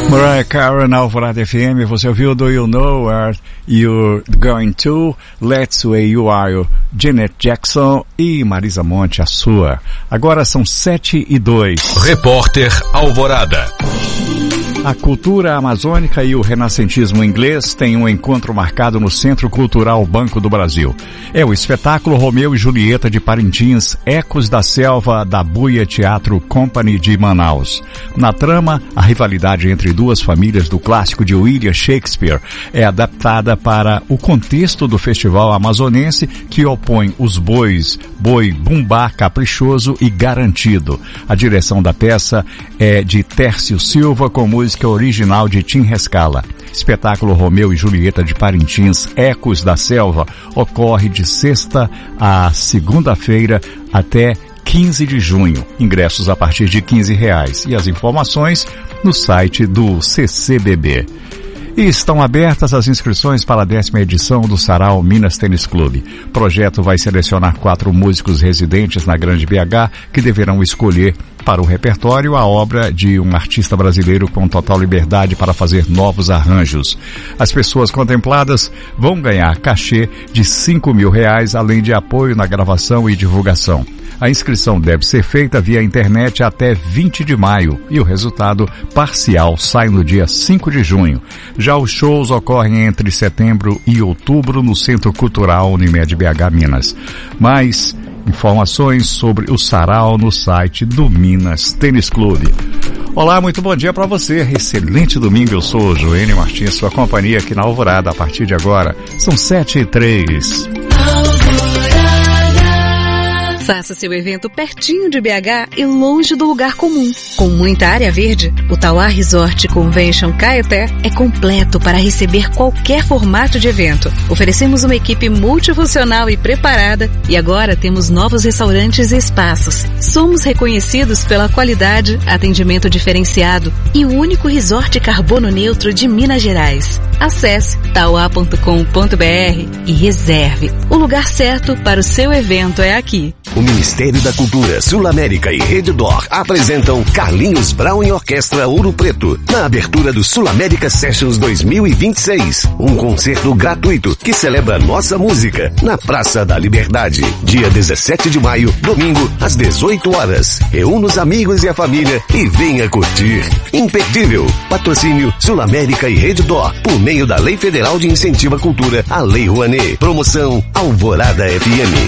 Mariah Carey na Alvorada FM, você ouviu Do You Know Where You're Going To, Let's Way You Are, Janet Jackson e Marisa Monte, a sua. Agora são 7:02. Repórter Alvorada. A cultura amazônica e o renascentismo inglês têm um encontro marcado no Centro Cultural Banco do Brasil. É o espetáculo Romeu e Julieta de Parintins, Ecos da Selva da Buia Teatro Company de Manaus. Na trama, a rivalidade entre duas famílias do clássico de William Shakespeare é adaptada para o contexto do festival amazonense que opõe os bois, boi bumbá caprichoso e garantido. A direção da peça é de Tércio Silva com música original de Tim Rescala. Espetáculo Romeu e Julieta de Parintins, Ecos da Selva, ocorre de sexta a segunda-feira até 15 de junho. Ingressos a partir de R$15. E as informações no site do CCBB. E estão abertas as inscrições para a 10ª edição do Sarau Minas Tênis Clube. O projeto vai selecionar 4 músicos residentes na Grande BH que deverão escolher para o repertório a obra de um artista brasileiro com total liberdade para fazer novos arranjos. As pessoas contempladas vão ganhar cachê de R$5.000, além de apoio na gravação e divulgação. A inscrição deve ser feita via internet até 20 de maio e o resultado parcial sai no dia 5 de junho. Já os shows ocorrem entre setembro e outubro no Centro Cultural Unimed BH Minas. Mais informações sobre o Sarau no site do Minas Tênis Clube. Olá, muito bom dia para você. Excelente domingo, eu sou o Joênio Martins, sua companhia aqui na Alvorada. A partir de agora, são 7:03. Faça seu evento pertinho de BH e longe do lugar comum. Com muita área verde, o Tauá Resort Convention Caeté é completo para receber qualquer formato de evento. Oferecemos uma equipe multifuncional e preparada e agora temos novos restaurantes e espaços. Somos reconhecidos pela qualidade, atendimento diferenciado e o único resort carbono neutro de Minas Gerais. Acesse tauá.com.br e reserve. O lugar certo para o seu evento é aqui. O Ministério da Cultura, Sul América e Rede D'Or apresentam Carlinhos Brown e Orquestra Ouro Preto na abertura do Sul América Sessions 2026. Um concerto gratuito que celebra nossa música na Praça da Liberdade. Dia 17 de maio, domingo, às 18 horas. Reúna os amigos e a família e venha curtir. Imperdível. Patrocínio Sul América e Rede D'Or por meio da Lei Federal de Incentivo à Cultura, a Lei Rouanet. Promoção Alvorada FM.